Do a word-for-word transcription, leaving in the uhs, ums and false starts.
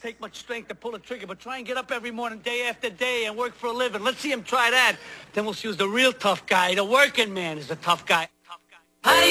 take much strength to pull a trigger, but try and get up every morning, day after day, and work for a living. Let's see him try that. Then we'll see who's the real tough guy. The working man is the tough guy. Tough guy.